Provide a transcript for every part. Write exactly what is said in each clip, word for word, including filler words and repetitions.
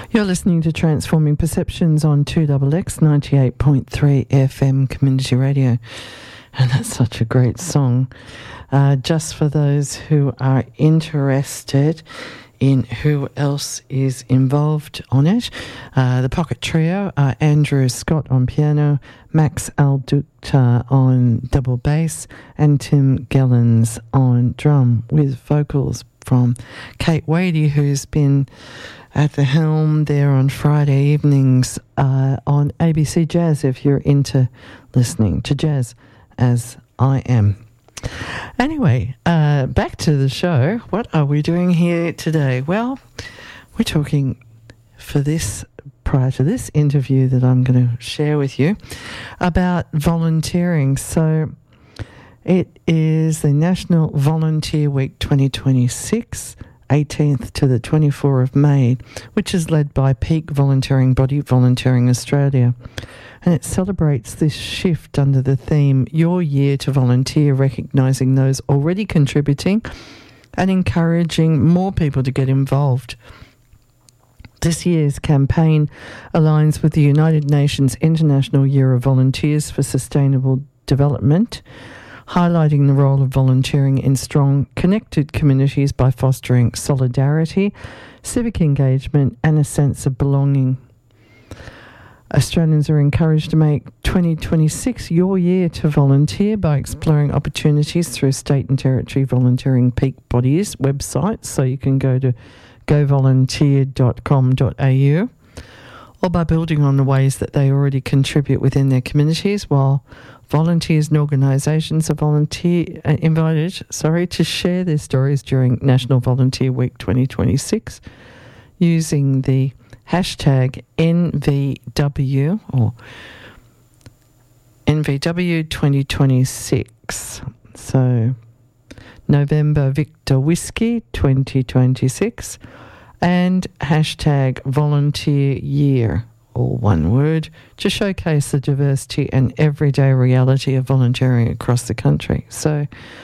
You're listening to Transforming Perceptions on two X X ninety-eight point three F M Community Radio. And that's such a great song. Uh, just for those who are interested in who else is involved on it, uh, the Pocket Trio are Andrew Scott on piano, Max Aldukta on double bass, and Tim Gellens on drum, with vocals from Kate Wadey, who's been at the helm there on Friday evenings uh, on A B C Jazz, if you're into listening to jazz, as I am. Anyway, uh, back to the show. What are we doing here today? Well, we're talking for this, prior to this interview that I'm going to share with you, about volunteering. So it is the National Volunteer Week twenty twenty-six, eighteenth to the twenty-fourth of May, which is led by peak volunteering body Volunteering Australia. And it celebrates this shift under the theme, Your Year to Volunteer, recognising those already contributing and encouraging more people to get involved. This year's campaign aligns with the United Nations International Year of Volunteers for Sustainable Development, highlighting the role of volunteering in strong, connected communities by fostering solidarity, civic engagement, and a sense of belonging. Australians are encouraged to make twenty twenty-six your year to volunteer by exploring opportunities through state and territory volunteering peak bodies websites. So you can go to go volunteer dot com dot a u, or by building on the ways that they already contribute within their communities, while volunteers and organisations are volunteer uh, invited sorry, to share their stories during National Volunteer Week twenty twenty-six using the hashtag N V W or N V W twenty twenty-six. So November Victor Whiskey twenty twenty-six and hashtag Volunteer Year, all one word, to showcase the diversity and everyday reality of volunteering across the country. So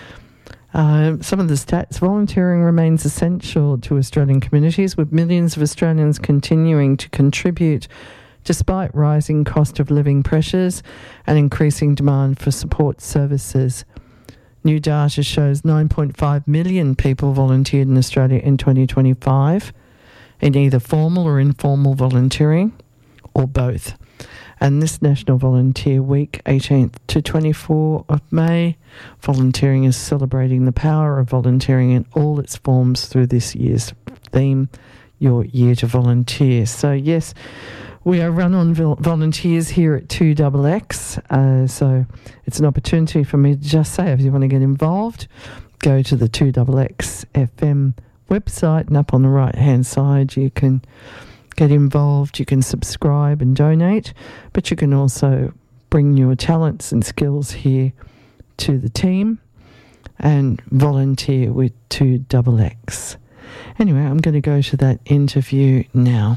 Uh, some of the stats: volunteering remains essential to Australian communities, with millions of Australians continuing to contribute despite rising cost of living pressures and increasing demand for support services. New data shows nine point five million people volunteered in Australia in twenty twenty-five in either formal or informal volunteering, or both. And this National Volunteer Week, eighteenth to twenty-fourth of May, volunteering is celebrating the power of volunteering in all its forms through this year's theme, Your Year to Volunteer. So yes, we are run on vol- volunteers here at two X X, uh, so it's an opportunity for me to just say, if you want to get involved, go to the two X X F M website, and up on the right-hand side you can get involved, you can subscribe and donate, but you can also bring your talents and skills here to the team and volunteer with two X X. Anyway, I'm going to go to that interview now.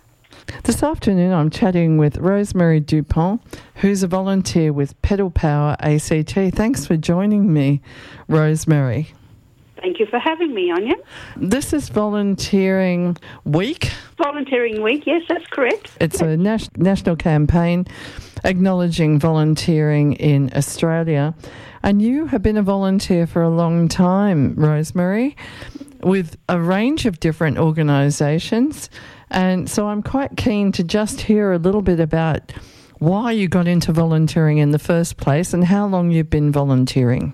This afternoon I'm chatting with Rosemary Dupont, who's a volunteer with Pedal Power A C T. Thanks for joining me, Rosemary. Thank you for having me, Anya. This is Volunteering Week. Volunteering Week, yes, that's correct. It's a nas- national campaign acknowledging volunteering in Australia. And you have been a volunteer for a long time, Rosemary, with a range of different organisations. And so I'm quite keen to just hear a little bit about why you got into volunteering in the first place and how long you've been volunteering.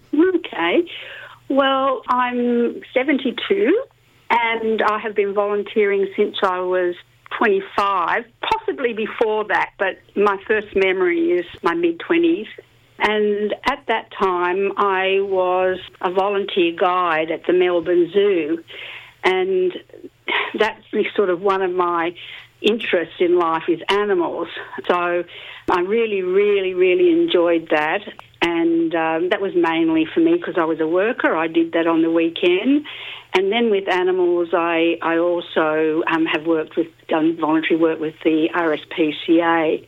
Okay. Well, I'm seventy-two and I have been volunteering since I was twenty-five, possibly before that, but my first memory is my mid-twenties. And at that time, I was a volunteer guide at the Melbourne Zoo, and that's sort of one of my interests in life is animals. So I really, really, really enjoyed that. And um, that was mainly for me because I was a worker. I did that on the weekend. And then with animals, I, I also um, have worked with, done voluntary work with the R S P C A.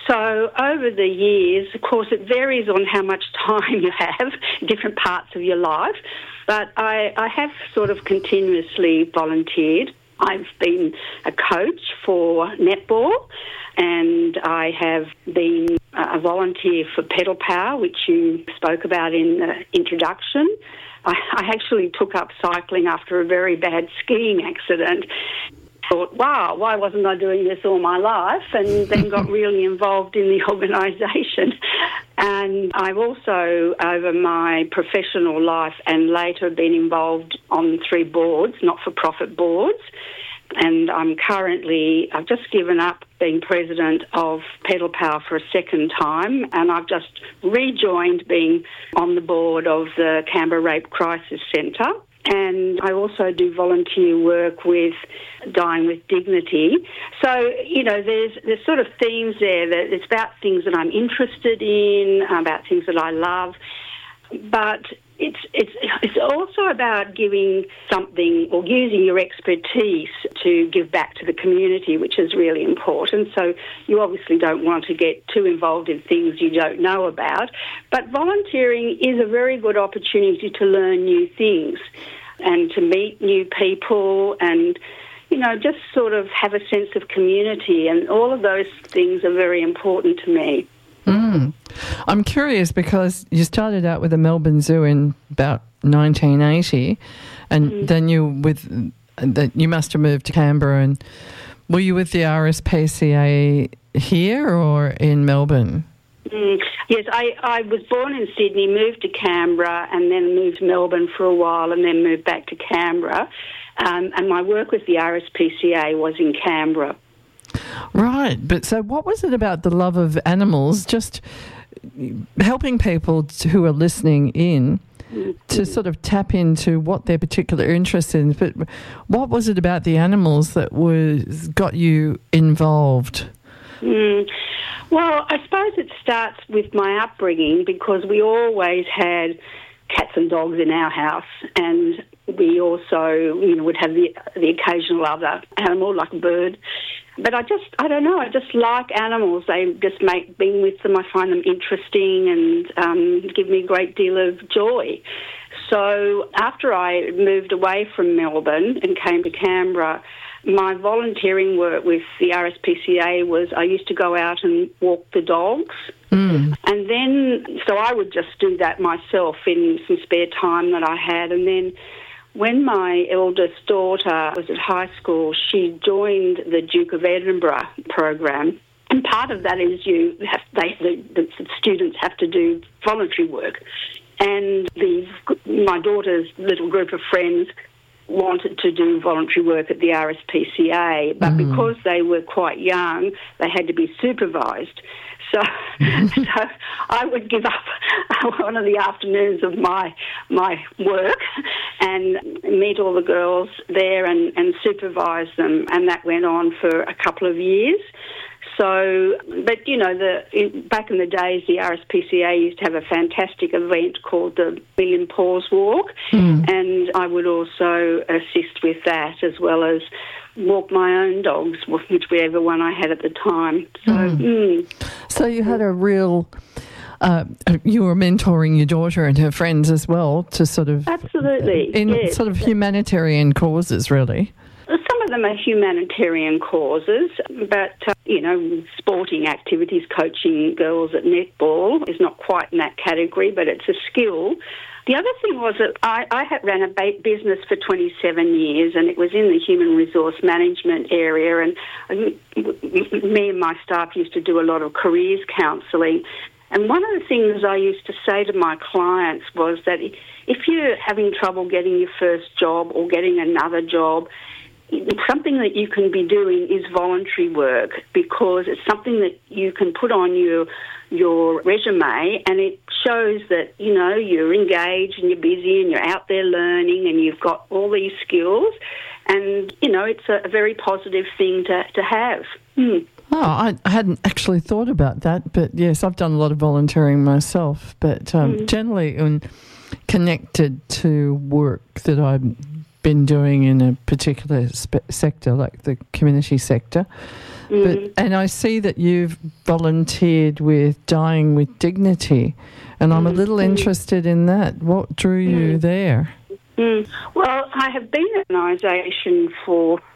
So over the years, of course, it varies on how much time you have, different parts of your life. But I, I have sort of continuously volunteered. I've been a coach for netball, and I have been a volunteer for Pedal Power, which you spoke about in the introduction. I, I actually took up cycling after a very bad skiing accident. Thought, wow, why wasn't I doing this all my life? And then got really involved in the organisation. And I've also, over my professional life and later, been involved on three boards, not-for-profit boards. And I'm currently, I've just given up being president of Pedal Power for a second time, and I've just rejoined being on the board of the Canberra Rape Crisis Centre. And I also do volunteer work with Dying with Dignity. So, you know, there's there's sort of themes there that it's about things that I'm interested in, about things that I love, but it's it's it's also about giving something or using your expertise to give back to the community, which is really important. So you obviously don't want to get too involved in things you don't know about, but volunteering is a very good opportunity to learn new things and to meet new people and, you know, just sort of have a sense of community, and all of those things are very important to me. Mm. I'm curious because you started out with the Melbourne Zoo in about nineteen eighty, and mm. then you with that you must have moved to Canberra. And were you with the R S P C A here or in Melbourne? Mm. Yes, I, I was born in Sydney, moved to Canberra, and then moved to Melbourne for a while, and then moved back to Canberra. Um, and my work with the R S P C A was in Canberra. Right, but so what was it about the love of animals, just helping people to, who are listening in to sort of tap into what their particular interest is, but what was it about the animals that was got you involved? Mm. Well, I suppose it starts with my upbringing, because we always had cats and dogs in our house, and we also, you know, would have the the occasional other animal like a bird. But I just, I don't know, I just like animals. They just make being with them, I find them interesting and um, give me a great deal of joy. So after I moved away from Melbourne and came to Canberra, my volunteering work with the R S P C A was I used to go out and walk the dogs. Mm. And then, so I would just do that myself in some spare time that I had. And then when my eldest daughter was at high school, she joined the Duke of Edinburgh program. And part of that is you have, they, the, the students have to do voluntary work. And the, my daughter's little group of friends wanted to do voluntary work at the R S P C A, but mm. because they were quite young, they had to be supervised. So, so I would give up one of the afternoons of my my work and meet all the girls there and, and supervise them, and that went on for a couple of years. So, but you know, the in, back in the days, the R S P C A used to have a fantastic event called the Million Paws Walk, mm. and I would also assist with that, as well as walk my own dogs, whichever one I had at the time. So, mm. Mm. so you had a real. Uh, you were mentoring your daughter and her friends as well to sort of absolutely in yes. sort of humanitarian causes, really. Some of them are humanitarian causes, but, uh, you know, sporting activities, coaching girls at netball is not quite in that category, but it's a skill. The other thing was that I, I had ran a business for twenty-seven years, and it was in the human resource management area, and me and my staff used to do a lot of careers counselling. And one of the things I used to say to my clients was that if you're having trouble getting your first job or getting another job, something that you can be doing is voluntary work, because it's something that you can put on your your resume, and it shows that, you know, you're engaged and you're busy and you're out there learning and you've got all these skills, and, you know, it's a, a very positive thing to, to have. Hmm. Oh, I, I hadn't actually thought about that, but yes, I've done a lot of volunteering myself, but um, mm. generally um, connected to work that I've been doing in a particular spe- sector, like the community sector. Mm. But and I see that you've volunteered with Dying with Dignity, and I'm mm. a little mm. interested in that. What drew mm. you there? Mm. Well, I have been in an organisation for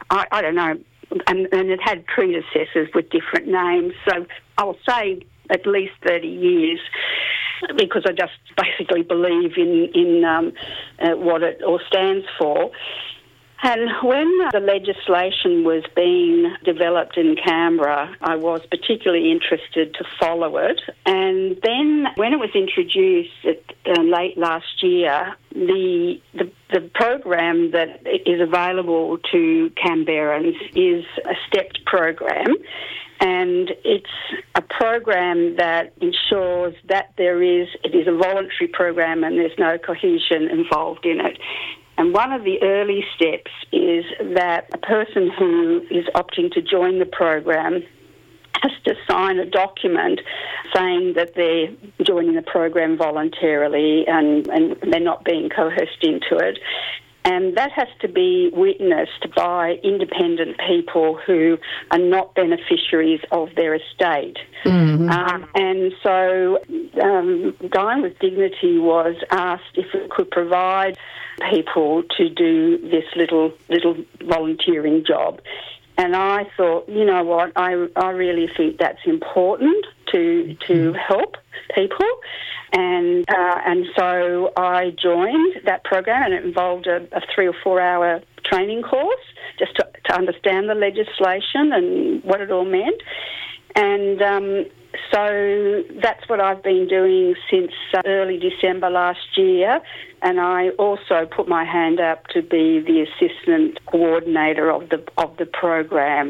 I, I don't know, and, and it had predecessors with different names. So I'll say at least thirty years, because I just basically believe in, in um, uh, what it all stands for. And when the legislation was being developed in Canberra, I was particularly interested to follow it. And then when it was introduced at, uh, late last year, the, the the program that is available to Canberrans is a stepped program. And it's a program that ensures that there is, it is a voluntary program and there's no cohesion involved in it. And one of the early steps is that a person who is opting to join the program has to sign a document saying that they're joining the program voluntarily and, and they're not being coerced into it. And that has to be witnessed by independent people who are not beneficiaries of their estate. Mm-hmm. Um, and so um, Dying with Dignity was asked if it could provide people to do this little little volunteering job. And I thought, you know what, I, I really think that's important to to help people. And uh, and so I joined that program, and it involved a, a three or four hour training course just to, to understand the legislation and what it all meant. And um, so that's what I've been doing since uh, early December last year. And I also put my hand up to be the assistant coordinator of the of the program.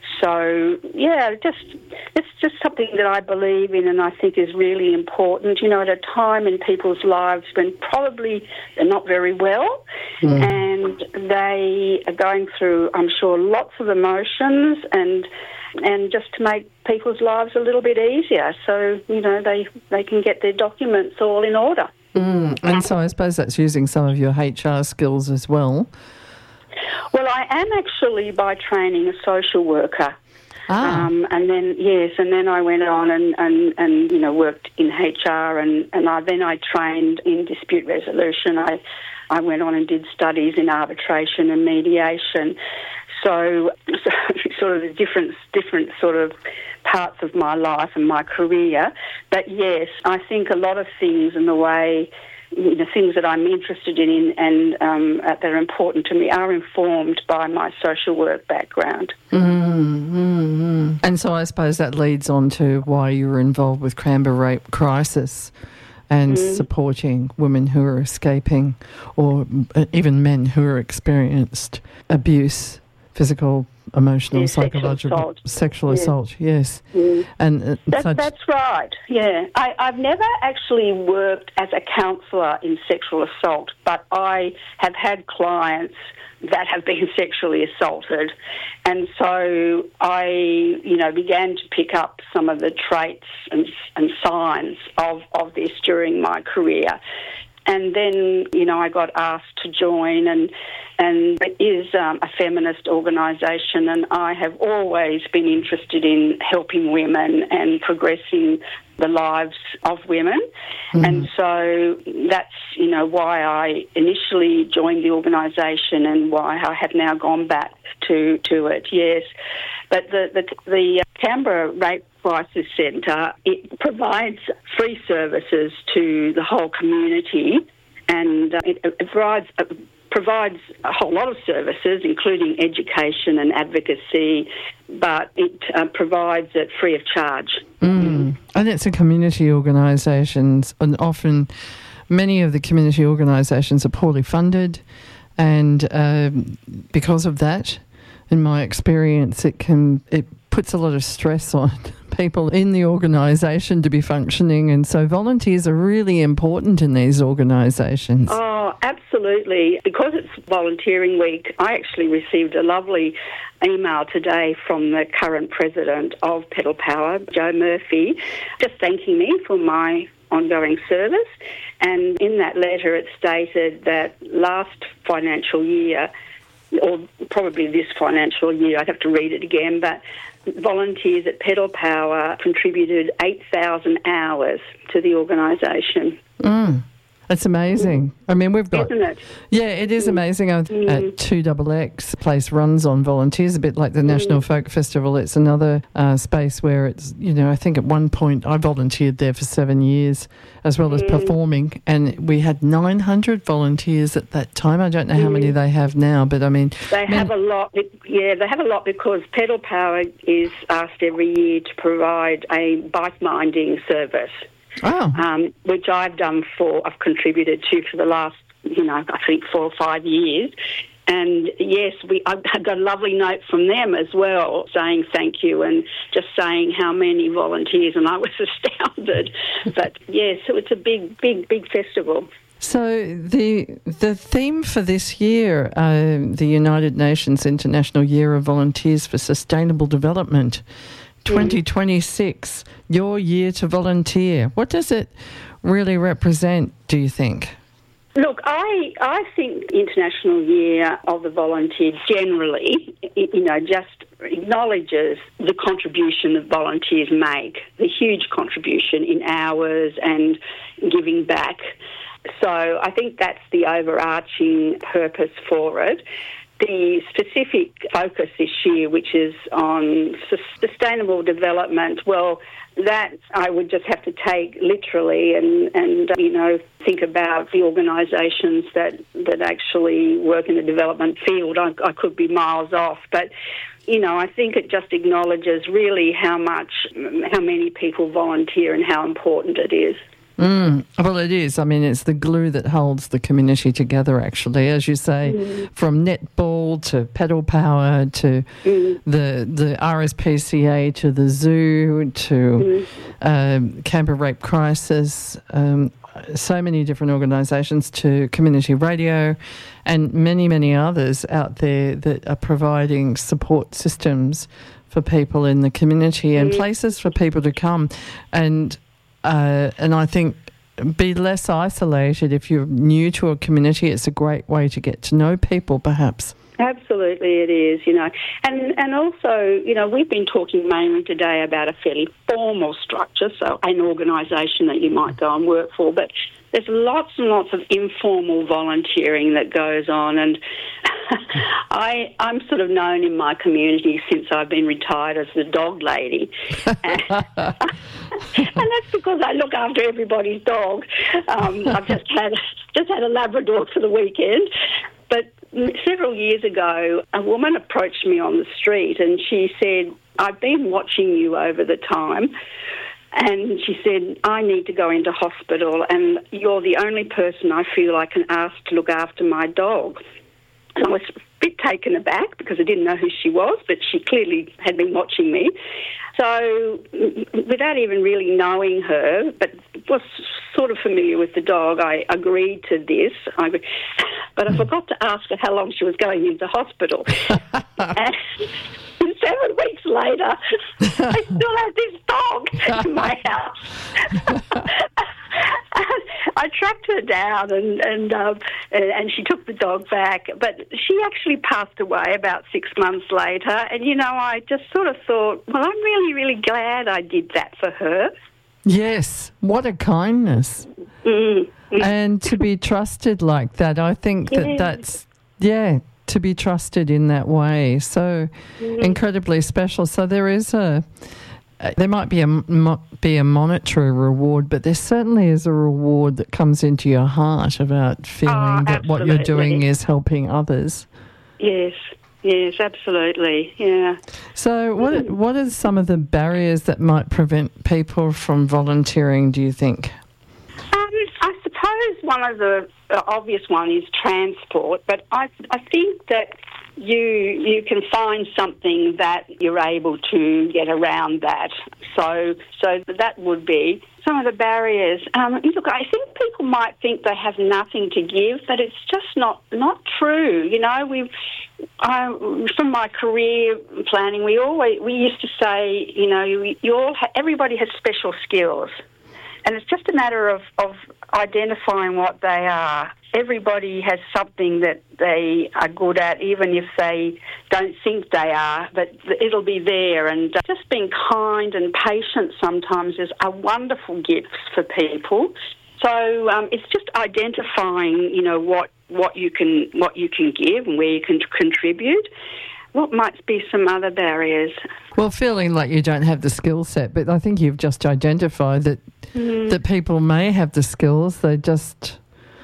So yeah, just it's just something that I believe in and I think is really important. You know, at a time in people's lives when probably they're not very well, mm. and they are going through, I'm sure, lots of emotions, and and just to make people's lives a little bit easier, so you know they they can get their documents all in order. Mm. And so I suppose that's using some of your H R skills as well. Well, I am actually by training a social worker. Ah. Um, and then, yes, and then I went on and, and, and you know, worked in H R, and, and I, then I trained in dispute resolution. I, I went on and did studies in arbitration and mediation. So, so sort of the different, different sort of parts of my life and my career. But yes, I think a lot of things in the way, you know, things that I'm interested in and um, that are important to me are informed by my social work background. Mm-hmm. And so I suppose that leads on to why you were involved with Canberra Rape Crisis and mm. supporting women who are escaping, or even men who are experienced abuse, physical, emotional, yeah, psychological, sexual assault. Sexual yeah. assault, yes. Mm. And uh, that, such... That's right, yeah. I, I've never actually worked as a counsellor in sexual assault, but I have had clients that have been sexually assaulted. And so I, you know, began to pick up some of the traits and, and signs of, of this during my career. And then, you know, I got asked to join, and and it is um, a feminist organisation, and I have always been interested in helping women and progressing the lives of women. Mm. And so that's, you know, why I initially joined the organisation and why I have now gone back to, to it, yes. But the, the, the Canberra Rape Crisis Centre, it provides free services to the whole community, and uh, it, it provides uh, provides a whole lot of services, including education and advocacy, but it uh, provides it free of charge. Mm. And it's a community organisation, and often many of the community organisations are poorly funded, and um, because of that, in my experience, it can it puts a lot of stress on people in the organisation to be functioning, and so volunteers are really important in these organisations. Oh, absolutely. Because it's volunteering week, I actually received a lovely email today from the current president of Pedal Power, Joe Murphy, just thanking me for my ongoing service. And in that letter it stated that last financial year, or probably this financial year, I'd have to read it again, but volunteers at Pedal Power contributed eight thousand hours to the organisation. Mm. It's amazing. I mean, we've got... Isn't it? Yeah, it is amazing. Mm. At two X X, place runs on volunteers, a bit like the National mm. Folk Festival. It's another uh, space where it's, you know, I think at one point I volunteered there for seven years as well mm. as performing, and we had nine hundred volunteers at that time. I don't know how mm. many they have now, but I mean... They man- have a lot, yeah, they have a lot because Pedal Power is asked every year to provide a bike minding service. Oh. Um, which I've done for, I've contributed to for the last, you know, I think four or five years. And yes, we I got a lovely note from them as well saying thank you and just saying how many volunteers, and I was astounded. But yes, so it's a big, big, big festival. So the the theme for this year, uh, the United Nations International Year of Volunteers for Sustainable Development, twenty twenty-six, your year to volunteer. What does it really represent, do you think? Look, I I think the International Year of the Volunteer generally, you know, just acknowledges the contribution that volunteers make, the huge contribution in hours and giving back. So I think that's the overarching purpose for it. The specific focus this year, which is on sustainable development, well, that I would just have to take literally and, and you know, think about the organisations that, that actually work in the development field. I, I could be miles off, but, you know, I think it just acknowledges really how much, how many people volunteer and how important it is. Mm, well, it is. I mean, it's the glue that holds the community together, actually. As you say, mm. from netball to pedal power to mm. the the R S P C A to the zoo to mm. um, Canberra Rape Crisis, um, so many different organisations, to community radio and many, many others out there that are providing support systems for people in the community and mm. places for people to come. And Uh, and I think be less isolated. If you're new to a community, it's a great way to get to know people, perhaps. Absolutely it is, you know. And and also, you know, we've been talking mainly today about a fairly formal structure, so an organisation that you might go and work for, but there's lots and lots of informal volunteering that goes on, and I, I'm sort of known in my community since I've been retired as the dog lady. and, and that's because I look after everybody's dog. Um, I've just had just had a Labrador for the weekend. But several years ago, a woman approached me on the street and she said, I've been watching you over the time. And she said, I need to go into hospital and you're the only person I feel I can ask to look after my dog. And I was a bit taken aback because I didn't know who she was, but she clearly had been watching me. So without even really knowing her, but was sort of familiar with the dog, I agreed to this. I, but I forgot to ask her how long she was going into hospital. and seven weeks later, I still had this dog in my house. I tracked her down and and, um, and she took the dog back, but she actually passed away about six months later. And, you know, I just sort of thought, well, I'm really, really glad I did that for her. Yes, what a kindness. Mm. And to be trusted like that, I think that yeah. that's, yeah, to be trusted in that way. So mm. incredibly special. So there is a... There might be a, be a monetary reward, but there certainly is a reward that comes into your heart about feeling oh, that what you're doing is helping others. Yes, yes, absolutely, yeah. So what mm. what are some of the barriers that might prevent people from volunteering, do you think? Um, I suppose one of the obvious one is transport, but I I think that you you can find something that you're able to get around that. So so that would be some of the barriers. Um, look, I think people might think they have nothing to give, but it's just not not true. You know, we've uh, from my career planning, we always we used to say, you know, you, you all ha- everybody has special skills. And it's just a matter of, of identifying what they are. Everybody has something that they are good at, even if they don't think they are, but it'll be there. And just being kind and patient sometimes is a wonderful gift for people. So um, it's just identifying, you know, what, what you can what you can give and where you can contribute. What might be some other barriers? Well, feeling like you don't have the skill set, but I think you've just identified that mm. that people may have the skills. They just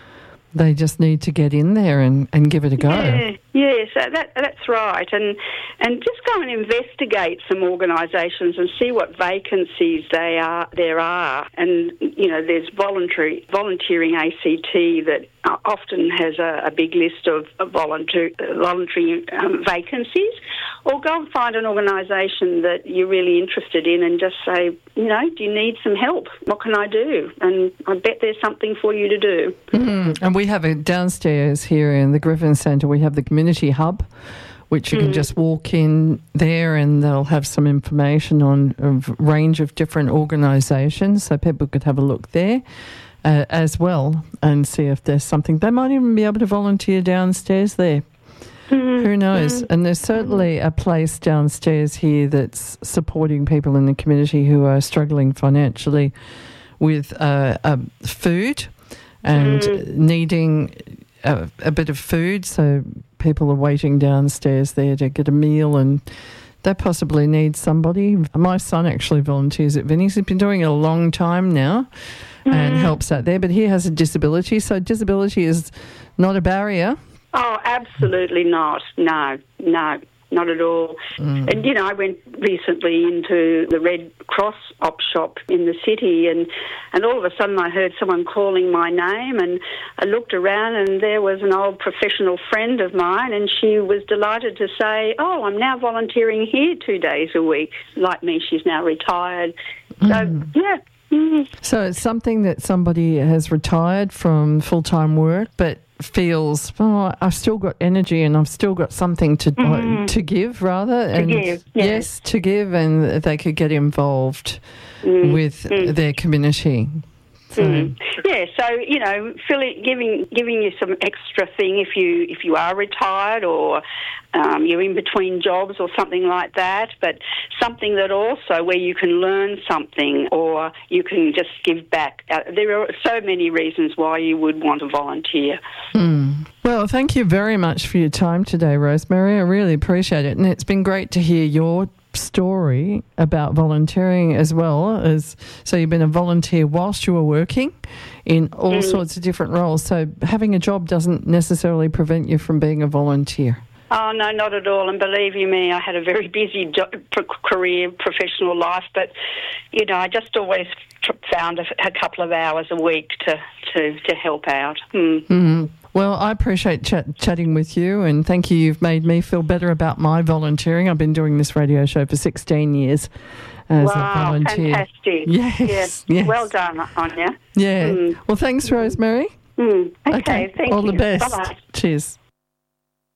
they just need to get in there and, and give it a go. Yeah, yes, that, that's right. And and just go and investigate some organisations and see what vacancies they are there are. And you know, there's voluntary volunteering A C T that often has a, a big list of, of voluntary voluntary um, vacancies. Or go and find an organisation that you're really interested in and just say, you know, do you need some help? What can I do? And I bet there's something for you to do. Mm. And we have it downstairs here in the Griffin Centre. We have the community hub, which you mm. can just walk in there and they'll have some information on a range of different organisations, so people could have a look there uh, as well and see if there's something. They might even be able to volunteer downstairs there. Mm-hmm. Who knows? And there's certainly a place downstairs here that's supporting people in the community who are struggling financially with uh, uh, food and mm-hmm. needing a, a bit of food. So people are waiting downstairs there to get a meal, and they possibly need somebody. My son actually volunteers at Vinnie's. He's been doing it a long time now mm-hmm. and helps out there, but he has a disability. So disability is not a barrier. Oh, absolutely not. No, no, not at all. Mm. And, you know, I went recently into the Red Cross op shop in the city and, and all of a sudden I heard someone calling my name and I looked around and there was an old professional friend of mine and she was delighted to say, oh, I'm now volunteering here two days a week. Like me, she's now retired. So, mm. yeah. Mm. So it's something that somebody has retired from full-time work but feels, oh, I've still got energy and I've still got something to mm-hmm. to give, rather. To and give, yes. yes, to give, and they could get involved mm. with mm. their community. So. Mm. Yeah, so, you know, Philly, giving giving you some extra thing if you if you are retired or um, you're in between jobs or something like that, but something that also where you can learn something or you can just give back. Uh, there are so many reasons why you would want to volunteer. Mm. Well, thank you very much for your time today, Rosemary. I really appreciate it, and it's been great to hear your story about volunteering as well. As so you've been a volunteer whilst you were working in all mm. sorts of different roles, so having a job doesn't necessarily prevent you from being a volunteer. Oh, no, not at all. And believe you me, I had a very busy jo- career, professional life, but, you know, I just always tr- found a, a couple of hours a week to, to, to help out. Mm. Mm-hmm. Well, I appreciate chat, chatting with you, and thank you. You've made me feel better about my volunteering. I've been doing this radio show for sixteen years as wow, a volunteer. Fantastic. Yes, yes. yes. Well done, Anya. Yeah. Mm. Well, thanks, Rosemary. Mm. Okay, okay, thank all you. the best. Bye-bye. Cheers.